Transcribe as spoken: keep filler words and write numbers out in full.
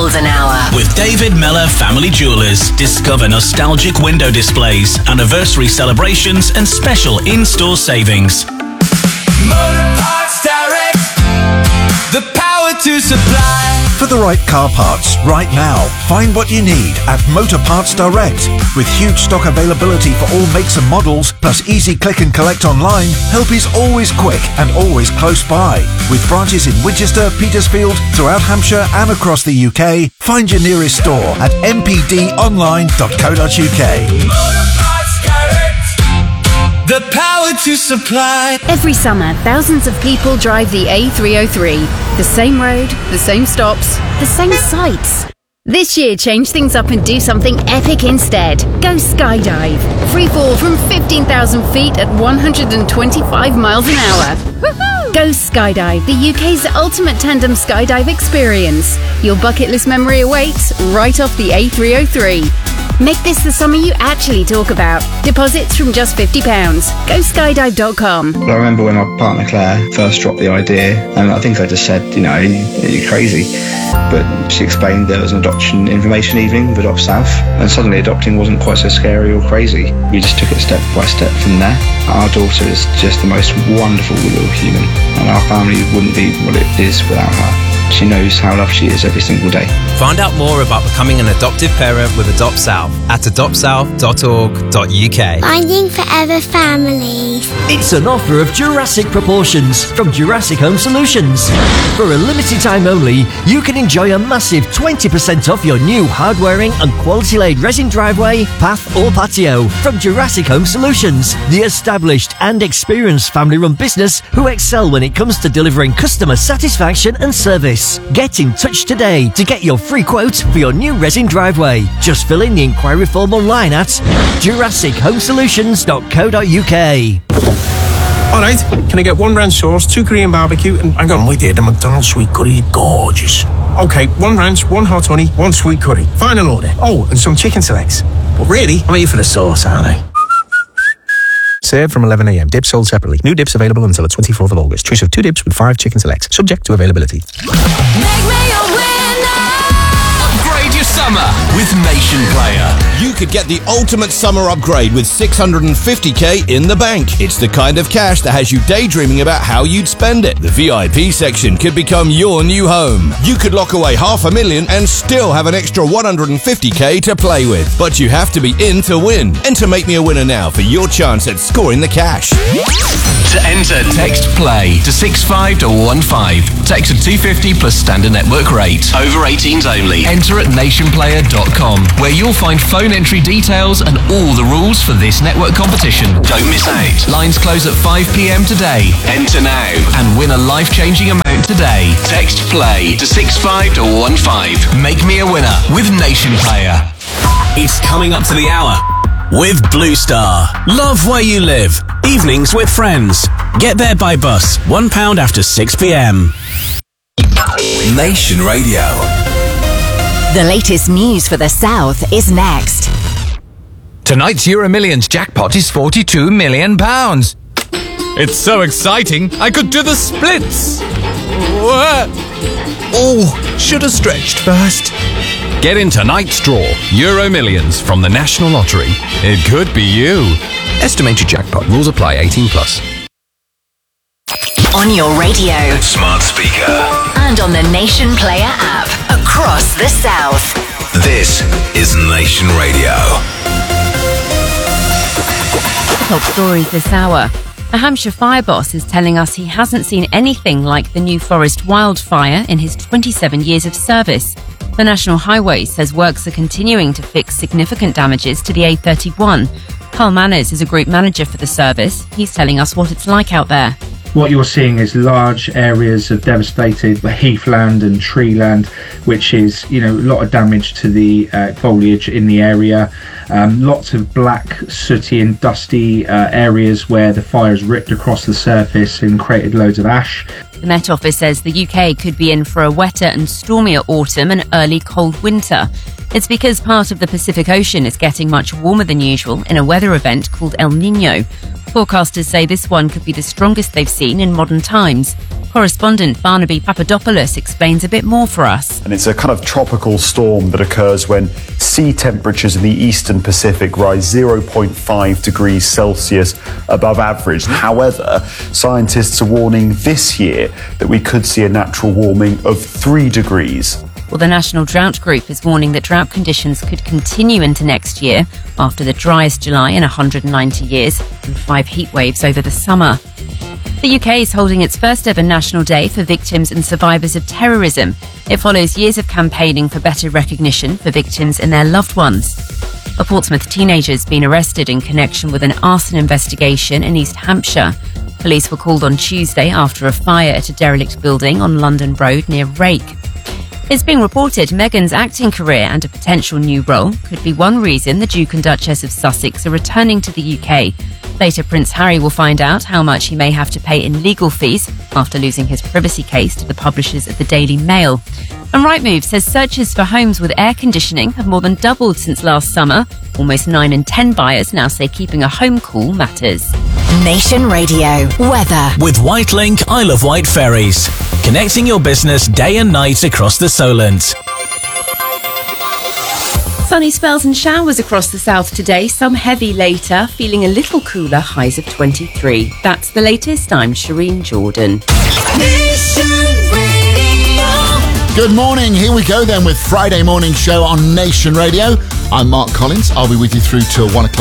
golden hour. With David Mellor Family Jewellers. Discover nostalgic window displays, anniversary celebrations and special in-store savings. Motor Parts Direct, the power to supply. For the right car parts right now, find what you need at Motor Parts Direct. With huge stock availability for all makes and models, plus easy click and collect online, help is always quick and always close by. With branches in Winchester, Petersfield, throughout Hampshire and across the U K, find your nearest store at m p d online dot co dot u k. Motor Parts Direct, the power to supply. Every summer, thousands of people drive the A three oh three. The same road, the same stops, the same sights. This year, change things up and do something epic instead. Go skydive. Free fall from fifteen thousand feet at one hundred twenty-five miles an hour. Woohoo! Go skydive, the U K's ultimate tandem skydive experience. Your bucket list memory awaits right off the A three oh three. Make this the summer you actually talk about. Deposits from just fifty pounds. Go skydive dot com. I remember when my partner Claire first dropped the idea, and I think I just said, you know, you're crazy. But she explained there was an adoption information evening with Adopt South, and suddenly adopting wasn't quite so scary or crazy. We just took it step by step from there. Our daughter is just the most wonderful little human, and our family wouldn't be what it is without her. She knows how loved she is every single day. Find out more about becoming an adoptive parent with Adopt South at adopt south dot org dot u k. Finding forever families. It's an offer of Jurassic proportions from Jurassic Home Solutions. For a limited time only, you can enjoy a massive twenty percent off your new hard-wearing and quality-laid resin driveway, path or patio from Jurassic Home Solutions, the established and experienced family-run business who excel when it comes to delivering customer satisfaction and service. Get in touch today to get your free quote for your new resin driveway. Just fill in the inquiry form online at jurassic home solutions dot co dot u k. Alright, can I get one ranch sauce, two Korean barbecue, and hang on, wait there, the McDonald's sweet curry, gorgeous. Okay, one ranch, one hot honey, one sweet curry. Final order. Oh, and some chicken selects. But really, I'm here for the sauce, aren't I? Served from eleven a m. Dips sold separately. New dips available until the twenty-fourth of August. Choice of two dips with five chicken selects. Subject to availability. Make me a winner. Upgrade your summer with Nation Player. You could get the ultimate summer upgrade with six hundred fifty k in the bank. It's the kind of cash that has you daydreaming about how you'd spend it. The V I P section could become your new home. You could lock away half a million and still have an extra one hundred fifty k to play with. But you have to be in to win. Enter Make Me a Winner now for your chance at scoring the cash. To enter, text PLAY to six five one one five. Text at two fifty plus standard network rate. Over eighteens only. Enter at nation player dot com, where you'll find phone entry details and all the rules for this network competition. Don't miss out. Lines close at five p m today. Enter now and win a life-changing amount today. Text PLAY to six five one one five. Make me a winner with Nation Player. It's coming up to the hour with Blue Star. Love where you live. Evenings with friends. Get there by bus. One pound after six p m. Nation Radio. The latest news for the South is next. Tonight's Euro Millions jackpot is forty-two million pounds. It's so exciting, I could do the splits. What? Oh, should have stretched first. Get in tonight's draw, Euro Millions from the National Lottery. It could be you. Estimated jackpot. Rules apply. eighteen plus. On your radio, Smart speaker. and on the Nation Player app across the South. This is Nation Radio. Top stories this hour. A Hampshire fire boss is telling us he hasn't seen anything like the New Forest wildfire in his twenty-seven years of service. The National Highways says works are continuing to fix significant damages to the A thirty-one. Carl Manners is a group manager for the service. He's telling us what it's like out there. What you're seeing is large areas of devastated heathland and treeland, which is, you know, a lot of damage to the uh, foliage in the area. Um, lots of black, sooty and dusty uh, areas where the fire's ripped across the surface and created loads of ash. The Met Office says the U K could be in for a wetter and stormier autumn and early cold winter. It's because part of the Pacific Ocean is getting much warmer than usual in a weather event called El Niño. Forecasters say this one could be the strongest they've seen in modern times. Correspondent Barnaby Papadopoulos explains a bit more for us. And it's a kind of tropical storm that occurs when sea temperatures in the eastern Pacific rise zero point five degrees Celsius above average. However, scientists are warning this year that we could see a natural warming of three degrees. Well, the National Drought Group is warning that drought conditions could continue into next year after the driest July in one hundred ninety years and five heat waves over the summer. The U K is holding its first ever National Day for victims and survivors of terrorism. It follows years of campaigning for better recognition for victims and their loved ones. A Portsmouth teenager has been arrested in connection with an arson investigation in East Hampshire. Police were called on Tuesday after a fire at a derelict building on London Road near Rake. It's being reported Meghan's acting career and a potential new role could be one reason the Duke and Duchess of Sussex are returning to the U K. Later, Prince Harry will find out how much he may have to pay in legal fees after losing his privacy case to the publishers of the Daily Mail. And Rightmove says searches for homes with air conditioning have more than doubled since last summer. Almost nine in ten buyers now say keeping a home cool matters. Nation Radio weather with Whitelink Isle of Wight ferries, connecting your business day and night across the Solent. Sunny spells and showers across the south today, some heavy later, feeling a little cooler, highs of twenty-three. That's the latest. I'm Shireen Jordan. Good morning. Here we go then with Friday morning show on Nation Radio. I'm Mark Collins. I'll be with you through till one o'clock.